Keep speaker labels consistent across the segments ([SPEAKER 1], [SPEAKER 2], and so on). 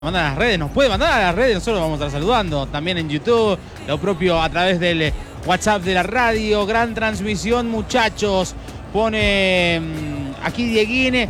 [SPEAKER 1] Mandar a las redes, nos puede mandar a las redes, nosotros vamos a estar saludando también en YouTube, lo propio a través del WhatsApp de la radio. Gran transmisión, muchachos. Pone aquí Dieguín,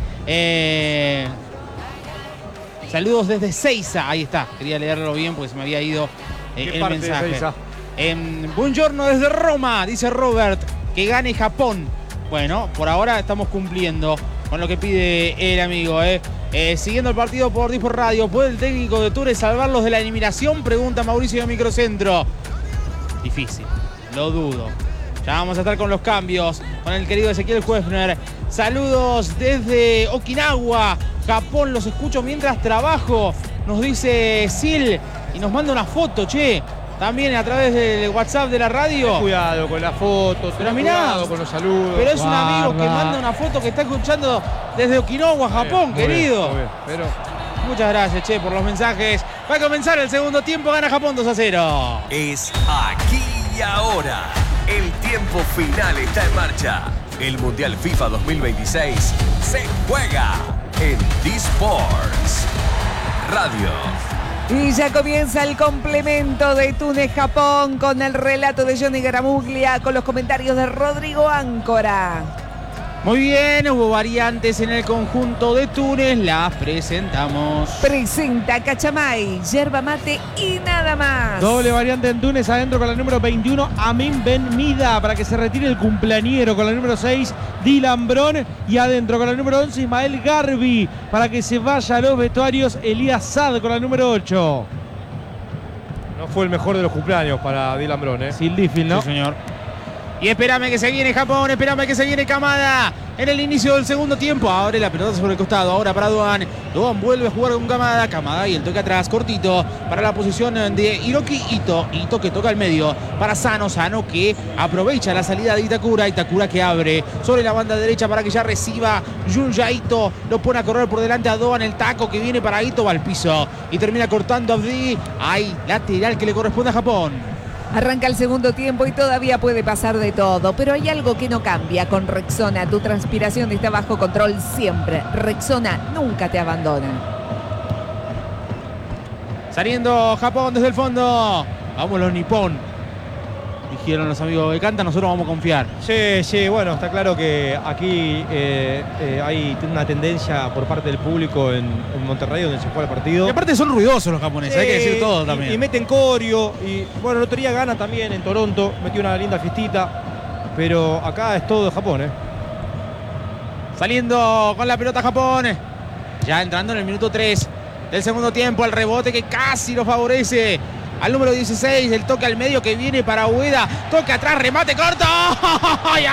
[SPEAKER 1] saludos desde Seiza, ahí está, quería leerlo bien porque se me había ido el mensaje. Buongiorno desde Roma, dice Robert, que gane Japón. Bueno, por ahora estamos cumpliendo con lo que pide el amigo, siguiendo el partido por Disport Radio. ¿Puede el técnico de Túnez salvarlos de la eliminación? Pregunta Mauricio de Microcentro. Difícil, lo dudo. Ya vamos a estar con los cambios, con el querido Ezequiel Huefner. Saludos desde Okinawa, Japón. Los escucho mientras trabajo, nos dice Sil. Y nos manda una foto, che. También a través del WhatsApp de la radio.
[SPEAKER 2] Cuidado con las fotos,
[SPEAKER 1] pero mirá,
[SPEAKER 2] cuidado con los saludos.
[SPEAKER 1] Pero es un amigo que manda una foto que está escuchando desde Okinawa, Japón, querido.
[SPEAKER 2] Muy bien, pero...
[SPEAKER 1] Muchas gracias, che, por los mensajes. Va a comenzar el segundo tiempo, gana Japón 2-0.
[SPEAKER 3] Es aquí y ahora. El tiempo final está en marcha. El Mundial FIFA 2026 se juega en Disports Radio.
[SPEAKER 4] Y ya comienza el complemento de Túnez-Japón con el relato de Johnny Garamuglia, con los comentarios de Rodrigo Áncora.
[SPEAKER 1] Muy bien, hubo variantes en el conjunto de Túnez, las presentamos.
[SPEAKER 4] Presenta Cachamay, yerba mate y nada más.
[SPEAKER 2] Doble variante en Túnez, adentro con la número 21, Amin Ben Mida, para que se retire el cumpleañero, con la número 6, Dylan Bron, y adentro con la número 11, Ismael Garbi, para que se vaya a los vestuarios, Elías Sad con la número 8. No fue el mejor de los cumpleaños para Dylan Bron, Sin difícil, ¿no?
[SPEAKER 1] Sí, señor. Y espérame que se viene Japón, espérame que se viene Kamada en el inicio del segundo tiempo. Abre la pelota sobre el costado, ahora para Doan. Doan vuelve a jugar con Kamada. Kamada y el toque atrás, cortito, para la posición de Hiroki Ito. Ito que toca al medio para Sano. Sano que aprovecha la salida de Itakura. Itakura que abre sobre la banda derecha para que ya reciba Junya Ito. Lo pone a correr por delante a Doan. El taco que viene para Ito va al piso y termina cortando Abdi. Hay lateral que le corresponde a Japón.
[SPEAKER 4] Arranca el segundo tiempo y todavía puede pasar de todo, pero hay algo que no cambia con Rexona. Tu transpiración está bajo control siempre. Rexona nunca te abandona.
[SPEAKER 1] Saliendo Japón desde el fondo. Vamos los nipón. Dijeron los amigos de Canta, nosotros vamos a confiar.
[SPEAKER 2] Sí, bueno, está claro que aquí hay una tendencia por parte del público en Monterrey, donde se juega el partido.
[SPEAKER 1] Y aparte son ruidosos los japoneses, hay que decir todo también.
[SPEAKER 2] Y meten corio, y bueno, el otro día gana también en Toronto, metió una linda fiestita, pero acá es todo de Japón,
[SPEAKER 1] Saliendo con la pelota Japón, ya entrando en el minuto 3 del segundo tiempo, el rebote que casi lo favorece al número 16, el toque al medio que viene para Ueda, toque atrás, remate corto, ¡ay,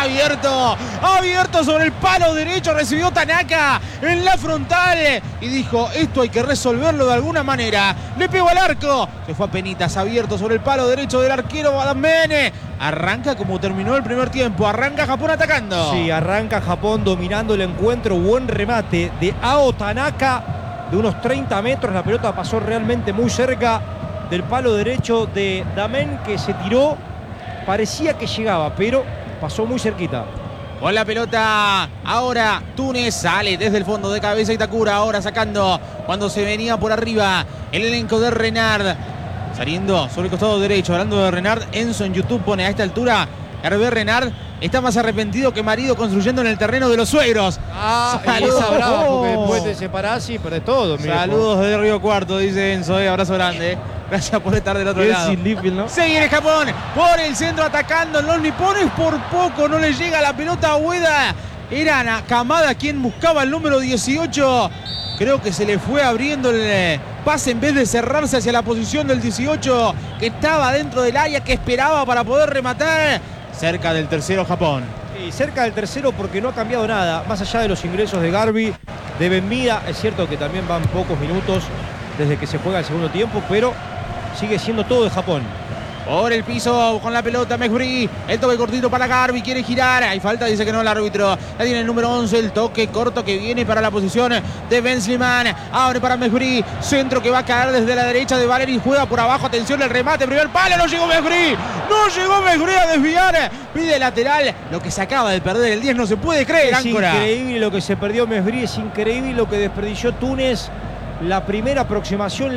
[SPEAKER 1] abierto sobre el palo derecho, recibió Tanaka en la frontal y dijo, esto hay que resolverlo de alguna manera, le pegó al arco, se fue a penitas, abierto sobre el palo derecho del arquero Badamene. Arranca como terminó el primer tiempo, arranca Japón atacando.
[SPEAKER 2] Sí, arranca Japón dominando el encuentro, buen remate de Ao Tanaka de unos 30 metros, la pelota pasó realmente muy cerca del palo derecho de Damen, que se tiró, parecía que llegaba, pero pasó muy cerquita.
[SPEAKER 1] Con la pelota, ahora Túnez sale desde el fondo de cabeza Itakura, ahora sacando cuando se venía por arriba el elenco de Renard. Saliendo sobre el costado derecho, hablando de Renard, Enzo en YouTube pone a esta altura, Hervé Renard está más arrepentido que marido construyendo en el terreno de los suegros.
[SPEAKER 2] Saludos, porque después te separás y perdés todo.
[SPEAKER 1] Saludos desde Río Cuarto, dice Enzo, abrazo grande. Gracias por estar del otro lado.
[SPEAKER 2] ¿No?
[SPEAKER 1] Se viene Japón por el centro atacando. Los nipones por poco no le llega la pelota a Ueda. Era Kamada quien buscaba el número 18. Creo que se le fue abriendo el pase en vez de cerrarse hacia la posición del 18 que estaba dentro del área, que esperaba para poder rematar. Cerca del tercero Japón.
[SPEAKER 2] Sí, cerca del tercero porque no ha cambiado nada. Más allá de los ingresos de Garbi, de Ben Mida. Es cierto que también van pocos minutos desde que se juega el segundo tiempo, pero sigue siendo todo de Japón.
[SPEAKER 1] Por el piso con la pelota Mejbri. El toque cortito para Garbi. Quiere girar. Hay falta, dice que no el árbitro. La tiene el número 11. El toque corto que viene para la posición de Ben Sliman. Abre para Mejbri. Centro que va a caer desde la derecha de Valeri. Juega por abajo. Atención el remate. Primer palo. No llegó Mejbri. No llegó Mejbri a desviar. Pide lateral. Lo que se acaba de perder el 10 no se puede creer,
[SPEAKER 2] Es
[SPEAKER 1] Áncora.
[SPEAKER 2] increíble lo que se perdió Mejbri. Es increíble lo que desperdició Túnez.
[SPEAKER 5] la primera aproximación